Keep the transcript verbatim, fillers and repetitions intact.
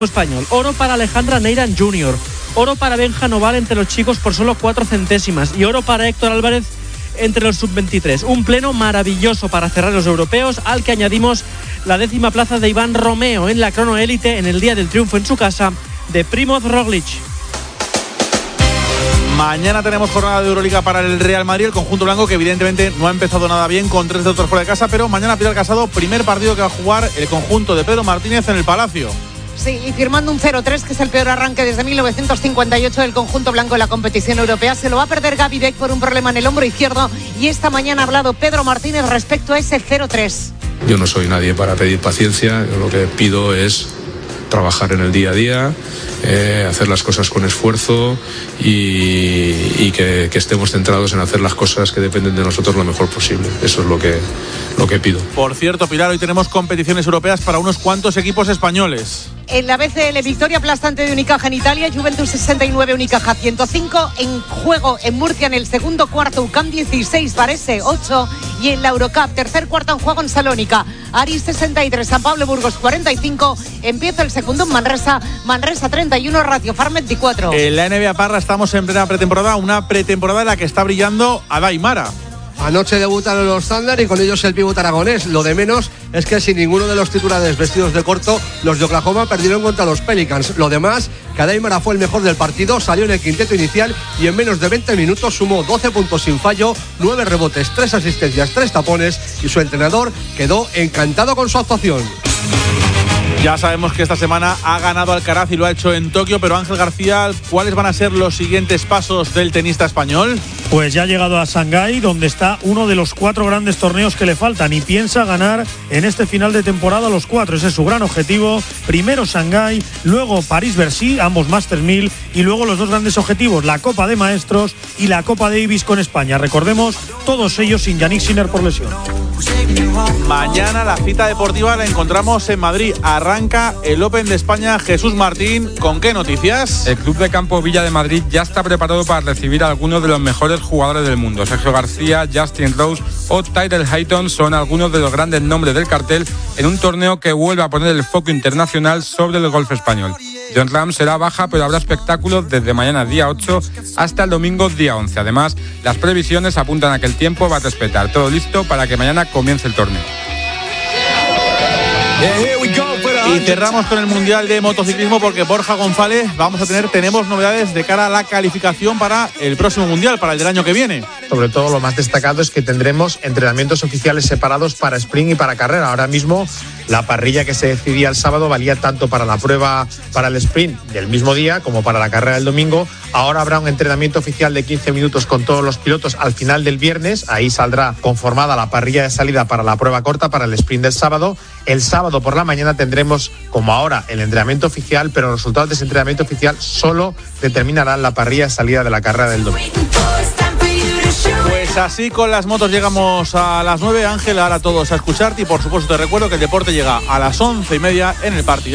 español. Oro para Alejandra Neyran junior Oro para Benja Noval entre los chicos por solo cuatro centésimas. Y oro para Héctor Álvarez entre los sub veintitrés. Un pleno maravilloso para cerrar los europeos, al que añadimos la décima plaza de Iván Romeo en la cronoélite en el día del triunfo en su casa de Primoz Roglic. Mañana tenemos jornada de Euroliga para el Real Madrid, el conjunto blanco, que evidentemente no ha empezado nada bien con tres derrotas fuera de casa, pero mañana Pilar Casado, primer partido que va a jugar el conjunto de Pedro Martínez en el Palacio. Sí, y firmando un cero tres, que es el peor arranque desde mil novecientos cincuenta y ocho del conjunto blanco en la competición europea. Se lo va a perder Gaby Beck por un problema en el hombro izquierdo, y esta mañana ha hablado Pedro Martínez respecto a ese cero tres. Yo no soy nadie para pedir paciencia, yo lo que pido es trabajar en el día a día, eh, hacer las cosas con esfuerzo y, y que, que estemos centrados en hacer las cosas que dependen de nosotros lo mejor posible. Eso es lo que, lo que pido. Por cierto, Pilar, hoy tenemos competiciones europeas para unos cuantos equipos españoles. En la B C L, victoria aplastante de Unicaja en Italia, Juventus sesenta y nueve, Unicaja ciento cinco. En juego en Murcia en el segundo cuarto, U C A M dieciséis, Varese ocho. Y en la Eurocup, tercer cuarto en juego en Salónica, Aris sesenta y tres, San Pablo Burgos cuarenta y cinco. Empieza el segundo en Manresa, Manresa treinta y uno, Ratio Farm veinticuatro. En la N B A, Parra, estamos en plena pretemporada, una pretemporada en la que está brillando Adai Mara. Anoche debutaron los Thunder y con ellos el pívot aragonés. Lo de menos es que sin ninguno de los titulares vestidos de corto, los de Oklahoma perdieron contra los Pelicans. Lo demás, que Adai Mara fue el mejor del partido, salió en el quinteto inicial y en menos de veinte minutos sumó doce puntos sin fallo, nueve rebotes, tres asistencias, tres tapones, y su entrenador quedó encantado con su actuación. Ya sabemos que esta semana ha ganado Alcaraz y lo ha hecho en Tokio, pero Ángel García, ¿cuáles van a ser los siguientes pasos del tenista español? Pues ya ha llegado a Shanghái, donde está uno de los cuatro grandes torneos que le faltan, y piensa ganar en este final de temporada los cuatro. Ese es su gran objetivo. Primero Shanghái, luego París-Bercy, ambos Masters mil, y luego los dos grandes objetivos, la Copa de Maestros y la Copa Davis con España. Recordemos, todos ellos sin Yannick Sinner por lesión. Mañana la cita deportiva la encontramos en Madrid. Arranca el Open de España. Jesús Martín, ¿con qué noticias? El Club de Campo Villa de Madrid ya está preparado para recibir a algunos de los mejores jugadores del mundo. Sergio García, Justin Rose o Tyrell Hayton son algunos de los grandes nombres del cartel en un torneo que vuelve a poner el foco internacional sobre el golf español. Jon Rahm será baja, pero habrá espectáculos desde mañana día ocho hasta el domingo día once. Además, las previsiones apuntan a que el tiempo va a respetar. Todo listo para que mañana comience el torneo. Y cerramos con el Mundial de Motociclismo, porque Borja González, vamos a tener, tenemos novedades de cara a la calificación para el próximo Mundial, para el del año que viene. Sobre todo lo más destacado es que tendremos entrenamientos oficiales separados para sprint y para carrera. Ahora mismo la parrilla que se decidía el sábado valía tanto para la prueba para el sprint del mismo día como para la carrera del domingo. Ahora habrá un entrenamiento oficial de quince minutos con todos los pilotos al final del viernes. Ahí saldrá conformada la parrilla de salida para la prueba corta, para el sprint del sábado. El sábado por la mañana tendremos, como ahora, el entrenamiento oficial, pero los resultados de ese entrenamiento oficial solo determinarán la parrilla de salida de la carrera del domingo. Pues así con las motos llegamos a las nueve. Ángel, ahora todos a escucharte, y por supuesto te recuerdo que el deporte llega a las once y media en el partido.